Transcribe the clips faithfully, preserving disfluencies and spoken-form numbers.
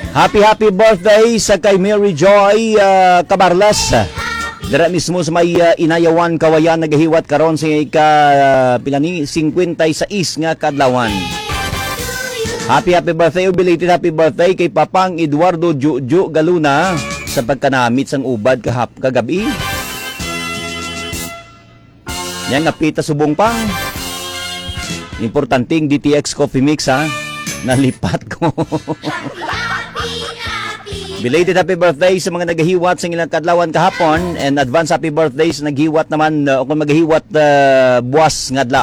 Happy happy birthday sa kay Mary Joy uh, Cabarlas. Dira mismo sa may uh, Inayawan Kawayan nagahiwat karon sa ika uh, pilani fifty-six nga kadlawan. Happy happy birthday, belated happy birthday kay Papang Eduardo Juju Galuna sa pagkanamit sang ubad kahap kagabi. Yang nga pita subong pang. Importanteng D T X Coffee Mix ha. Nalipat ko. Belated happy birthday sa mga naghiwat sa ilang kadlawan kahapon, and advance happy birthday sa naghiwat naman uh, o kung maghiwat uh, buwas nga adlaw.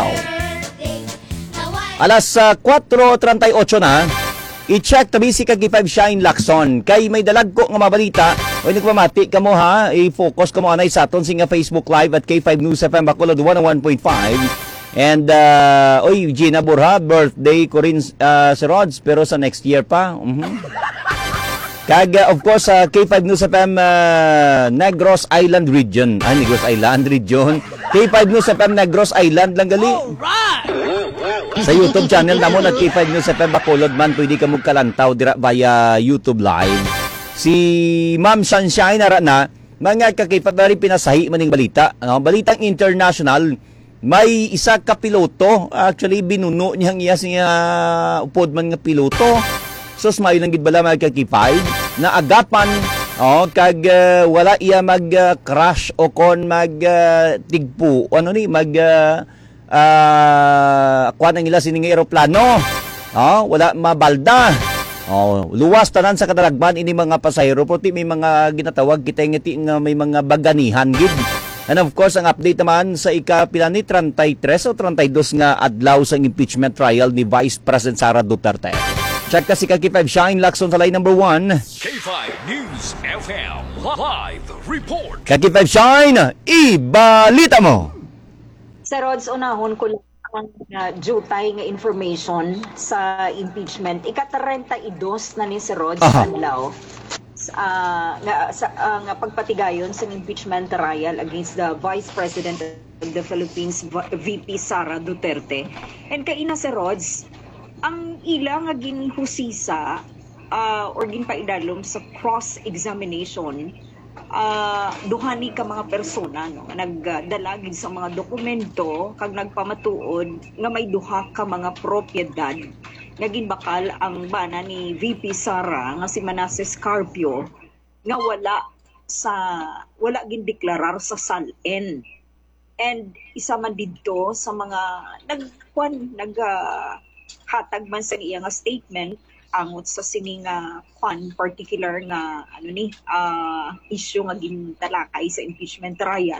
Alas uh, four thirty-eight na, i-check tabi si Kagi five Shine Lacson. Kay may dalag ko nga mabalita, o nagpamati ka mo ha, i-focus ka mo anay sa aton sa Facebook Live at K five News F M Bacolod one oh one point five. And, uh, oy, Gina Burha, birthday ko rin uh, si Rods, pero sa next year pa. Mm-hmm. Kag, uh, of course, uh, K five News F M uh, Negros Island Region. Ah, Negros Island Region. K five News F M Negros Island lang gali. Sa YouTube channel namo na K five News F M Bacolod man, pwede ka magkalantaw dira via YouTube Live. Si Ma'am Sunshine na na, mga kakipabari pinasahi maning balita. Uh, balitang international, may isa ka piloto. Actually, binuno niyang iya siya upod man nga piloto. So, smile lang gid bala mga kakipay na agapan oh, kag uh, wala iya mag-crash uh, o kon mag-tigpo. Uh, ano ni? Mag uh, uh, kuha nang ila sining aeroplano. Oh, wala mabalda. Oh, luwas tanan sa kadaragban ini mga pasahero. Pati may mga ginatawag kita ngiti nga may mga baganihan gid. And of course, ang update naman sa ikapila ni thirty-three o thirty-two nga adlaw sa impeachment trial ni Vice President Sara Duterte. Check ka si K five Shine Lacson sa line number one. K five News F M Live Report. K five Shine, ibalita mo. Sa Rods, unahon ko lang ang uh, jutay nga information sa impeachment. ika-thirty-two na ni si Rods adlaw. Uh, nga, sa, uh, nga pagpatigayon sa impeachment trial against the Vice President of the Philippines, V P Sara Duterte. And kaina si Rods, ang ila nga ginhusisa uh, or ginpaidalom sa cross-examination, uh, duhani ka mga persona no, nagdalagid sa mga dokumento kag nagpamatuod nga may duha ka mga propiedad nga ginbakal ang bana ni V P Sara nga si Manasseh Carpio nga wala sa wala gindeklarar sa S A L N. And isa man didto sa mga nagkuan nag uh, hatag man sa iya nga statement angot sa sining nga kwan particular nga ano ni uh, issue nga gintalakay sa impeachment trial.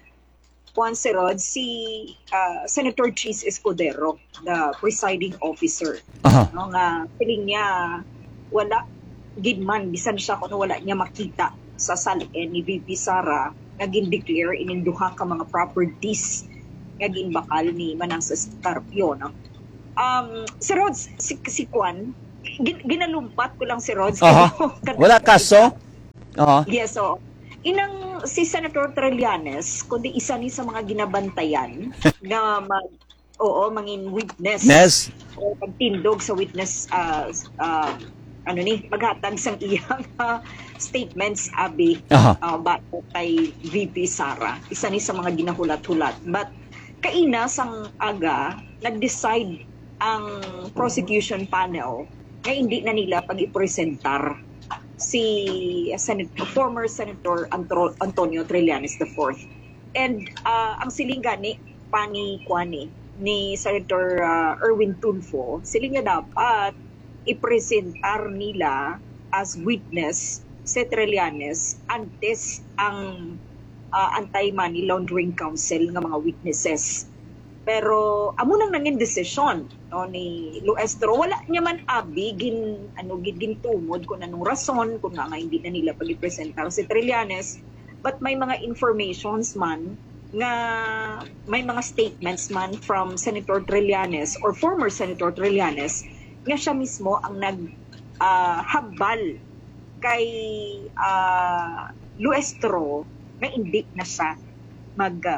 Kwan si Rod, si uh, Senator Cheese Escudero, the presiding officer. Uh-huh. No, nga piling niya wala gidman bisan siya kuno wala niya makita sa S A L N ni V P Sara nga gin-declare ining duha ka mga properties nga ginbakal ni Manasseh Carpio, no. Um, si Rods, si, si Kwan, gin, ginalumpat ko lang si Rods. Uh-huh. Wala kaso? Uh-huh. Yes, so, inang si Senator Trillanes, kundi isa ni sa mga ginabantayan na mag, oo, mangin witness. Yes. O pagtindog sa witness, uh, uh, ano ni, maghatag sa iyang uh, statements, abi, uh-huh. uh, bato kay V P Sara. Isa ni sa mga ginahulat-hulat. But, kaina sang aga, nag-decide ang prosecution panel na hindi na nila pag-ipresentar si Senator, former Senator Antro, Antonio Trillanes the fourth. And uh, ang siling gani, pani kwani, ni Senator uh, Erwin Tulfo, siling niya dapat ipresentar nila as witness si Trillanes antes ang uh, Anti-Money Laundering Council ng mga witnesses. Pero amo nang nangin desisyon no ni Luestro, wala niya man abi gin ano gin tumod kung anong rason kung nga, nga hindi na nila pag-ipresentar si Trillanes, but may mga informations man nga may mga statements man from Senator Trillanes or former Senator Trillanes nga siya mismo ang nag uh, habal kay uh, Luestro na hindi na siya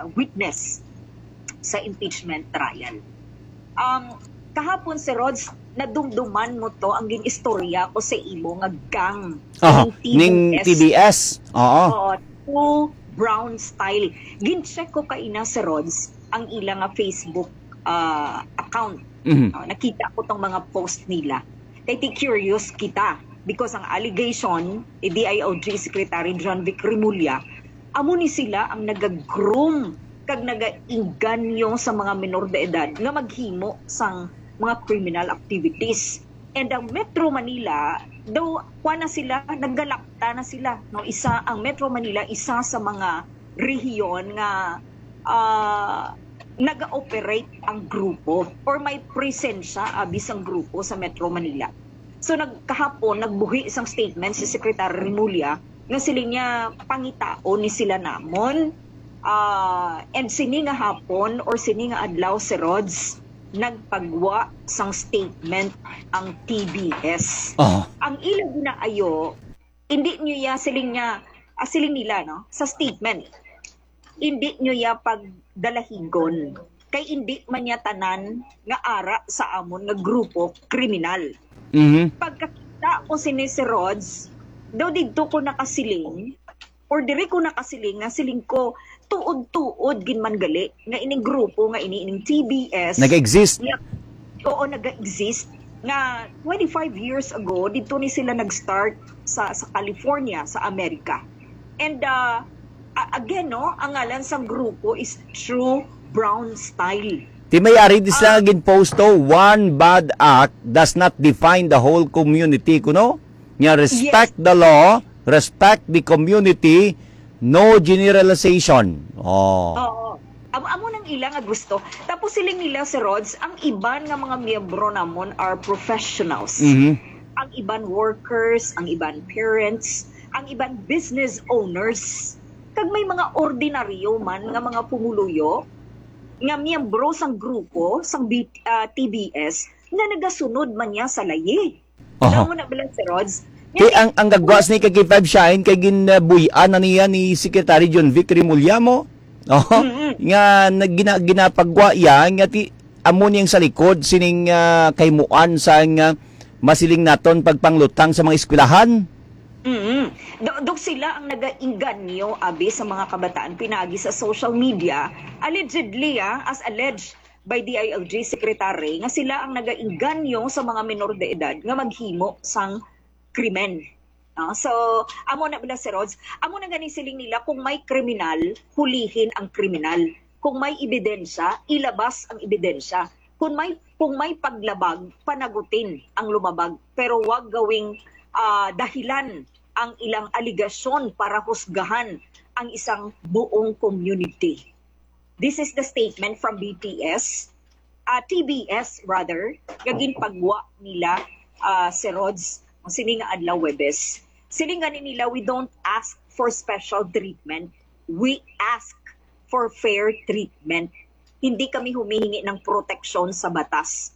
mag-witness uh, sa impeachment trial. Um, kahapon si Rods, nadumduman mo to ang ginistorya ko sa imo nga gang Oh, ning ning T B S. Oo. Oo, true brown style. Gin-check ko kaina sa Rods ang ilang nga Facebook ah, account. Mhm. Ah, nakita ko tong mga post nila. Kaya ti curious kita because ang allegation ni D I O G Secretary John Vic Rimulya, amo ni sila ang nagagroom kag nagainganyo sa mga minor de edad nga maghimo sang mga criminal activities. And ang Metro Manila, daw kuha na sila, naggalakta na sila. No? Isa, ang Metro Manila, isa sa mga rehiyon nga ah, nag-operate ang grupo or may presensya abis ang grupo sa Metro Manila. So nagkahapon, nagbuhi isang statement si Secretary Rimulya nga sila niya pangitao ni sila namon. Ah, and sini nga hapon or sini nga adlaw si Rods nagpagwa sang statement ang T B S. Oo. Ang ilang ginaayo, hindi nyo ya siling niya, ah, siling nila no, sa statement. Hindi nyo ya pagdalahigon. Kay hindi man niya tanan nga ara sa amon nga grupo kriminal. Mhm. Pagkakita ko sini si Rods, daw dito ko nakasiling, or diri ko nakasiling, nga siling ko, tuod-tuod ginman gali, nga ining grupo, nga ini ining T B S. Nag-exist. nga, oo, nag-exist. Nga twenty-five years ago, dito ni sila nag-start sa, sa California, sa Amerika. And uh, a- again, no, ang ngalan sa grupo is True Brown Style. Ti mayari dis lang agin posto, one bad act does not define the whole community, kuno? Nga respect the law, respect the community, no generalization. Oh. Oo. Amo, amo nang ilang nga gusto. Tapos siling nila si Rods, ang iban nga mga miyembro namon are professionals. Mhm. Ang iban workers, ang iban parents, ang iban business owners. Kag may mga ordinaryo man nga mga pumuluyo nga miyembro sang grupo sang B, ah, T B S nga nagasunod man niya sa layi. Aha. Alam mo na bala si Rods? Ti ang ang gagwas ni kay five shine kay ginabuyan na niya ni Secretary John Vic Rimulya mo. Oh, nga naggina ginapagwa ya nga ti amo niyang sa likod sining uh, kaymuan sa nga masiling naton pagpanglutang sa mga eskwelahan. Mm-hmm. Dog sila ang nagainganyo abi sa mga kabataan pinagi sa social media, allegedly ah, as alleged by D I L G Secretary, nga sila ang nagainganyo sa mga minor de edad nga maghimo sang krimen. No? So, amo na bala si Rods, amo na gani siling nila kung may kriminal, hulihin ang kriminal. Kung may ebidensya, ilabas ang ebidensya. Kung may kung may paglabag, panagutin ang lumabag. Pero wag gawing ah, dahilan ang ilang aligasyon para husgahan ang isang buong community. This is the statement from B T S, uh, T B S rather, gagin pagwa nila uh, si Rods, ang sining nga adlaw Webes. Siling ganin nila, we don't ask for special treatment, we ask for fair treatment. Hindi kami humihingi ng proteksyon sa batas,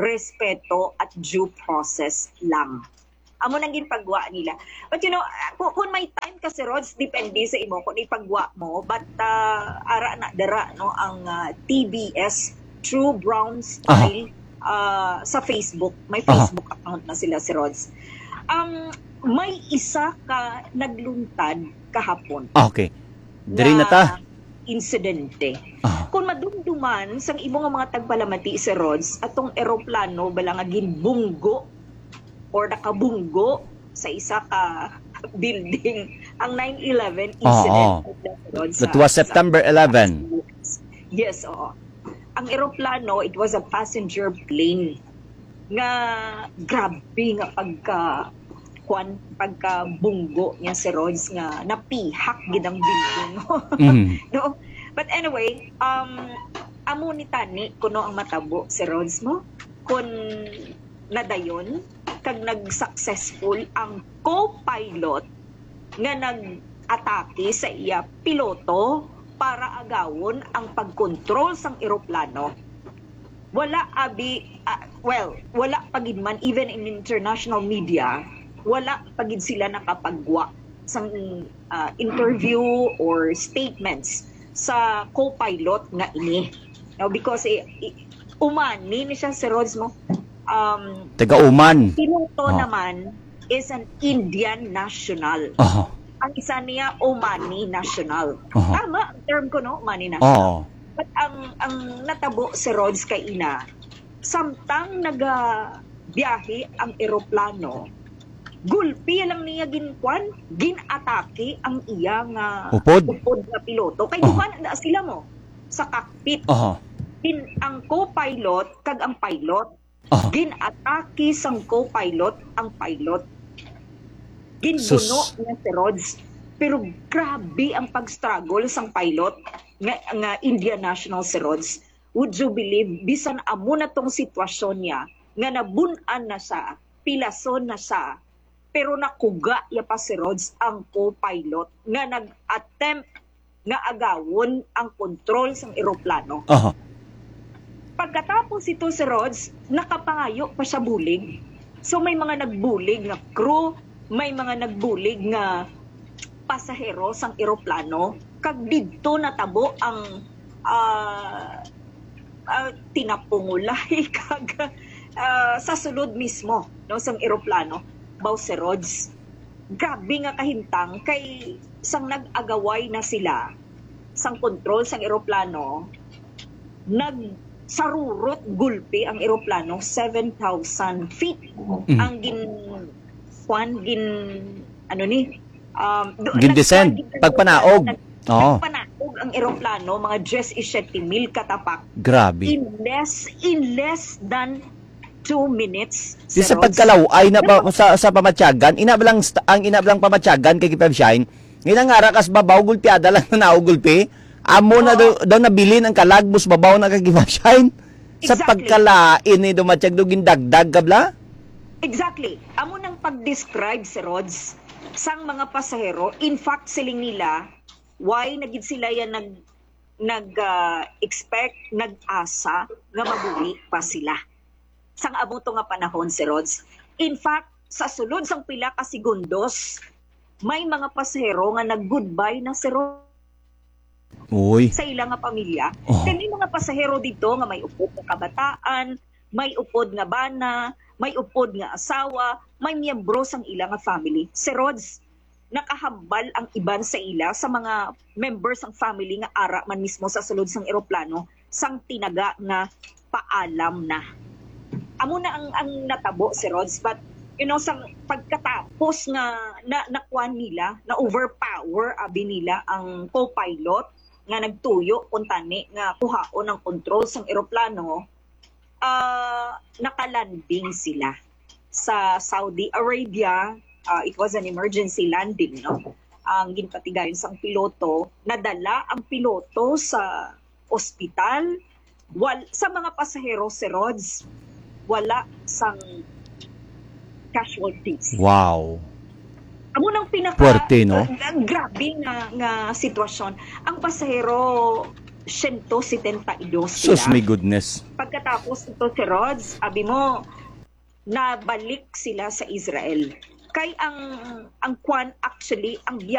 respeto at due process lang. Amo nang ginpagwa nila. But you know, kung, kung may time kasi Rods, depende sa imo kung ipagwa mo, but uh, ara na dara no ang uh, T B S True Brown Style uh, sa Facebook. May Facebook uh-huh. account na sila si Rods. Um, may isa ka nagluntad kahapon. Okay. Diri na ta. Insidente. Uh-huh. Kung madumduman sang imo nga mga tagpalamati si Rods, atong eroplano bala nga ginbunggo or nakabunggo sa isa ka building ang nine eleven incident. Oh, oh. That was September eleventh. Yes, oo. Ang eroplano, it was a passenger plane nga grabe nga pagka kwan pagka bunggo niya si Rods nga napihak gid ang building. Mm. No? But anyway, um amo ni tani kuno ang matabo si Rods mo kun nadayon kag nag-successful ang co-pilot nga nag-atake sa iya piloto para agawon ang pagkontrol sang eroplano. Wala abi uh, well, wala pagid man even in international media, wala pagid sila nakapagwa sang uh, interview or statements sa co-pilot nga ini. Now because eh, eh, umani ni siya si Rods mo Um, Taga-Oman. piloto Oh. naman is an Indian national. Aha. Ang isa niya, Omani national. Aha. Tama ang term ko, no? Omani national. Oo. But ang ang natabo si Rods kay ina, samtang nagabiyahe ang eroplano, gulpi lang niya ginkwan, ginatake ang iya nga Upod? upod na piloto. Kay Oh. duman na sila mo sa cockpit. Aha. Gin, ang co-pilot kag ang pilot, Aha. ginatake sang co-pilot ang pilot. Ginbuno Sus. niya si Rods. Pero grabe ang pag-struggle sang pilot nga, nga Indian national si Rods. Would you believe, bisan amo na tong sitwasyon niya, nga nabunan na siya, pilason na siya, pero nakuga ya pa si Rods ang co-pilot nga nag-attempt nga agawon ang control sang eroplano. Aha. Pagkatapos ito si Rods, nakapangayo pa siya bulig. So may mga nagbulig nga crew, may mga nagbulig nga pasahero sang eroplano, kag didto natabo ang ah, ah, tinapungulay kag ah, sa sulod mismo no sang eroplano baw si Rods. Grabe nga kahintang kay sang nag-agaway na sila sang control sang eroplano, nag sarurot gulpi ang eroplano seven thousand feet. Mm. Ang gin kwan gin ano ni um do- Gindescend, nagkwan- pagpanaog. nag- Oo. Nagpanaog ang eroplano mga seventy mil katapak Grabe. in less in less than two minutes. Di sa Sir Rods. pagkalaway na pa, sa, sa pamatyagan, inabalang st- ang inabalang pamatyagan kay Kipem Shine, nginangara kas babaw gulpiada lang na naugulpi, amo na daw, daw nabilin ang kalagbos babaw na kay Kipem Shine. Sa Exactly. pagkalain ni dumatsyag do gindagdag kabla. Exactly. Amo nang pag-describe si Rods sang mga pasahero, in fact siling nila why nagid sila yan nag nag ah, expect, nag-asa nga mabuhi pa sila. Sang amo to nga panahon si Rods. In fact, sa sulod sang pila ka segundos, may mga pasahero nga nag-goodbye na si Rods Uy. sa ilang nga pamilya. Oh. Kaya may mga pasahero dito nga may upod nga kabataan, may upod nga bana, may upod nga asawa, may miyembro sang ilang nga family. Si Rods, nakahambal ang iban sa ila sa mga members ng family nga ara man mismo sa sulod sang eroplano sang tinaga nga paalam na. Amo na ang, ang natabo si Rods, but you know, sang pagkatapos nga na, nakuan nila, na overpower abi nila ang co-pilot nga nagtuyo kuntani nga kuhaon ang control sang eroplano, ah nakalanding sila sa Saudi Arabia. Uh, it was an emergency landing, no? Ang ginpatigayon sang piloto, nadala ang piloto sa ospital. Wal, sa mga pasahero si Rods, wala sang casualties. Wow. Amo nang pinaka Puwerte, no? uh, grabe nga nga sitwasyon. Ang pasahero one hundred seventy-two sila. Sus, my goodness. Pagkatapos ito si Rods, abi mo, nabalik sila sa Israel. Kay ang ang kwan actually ang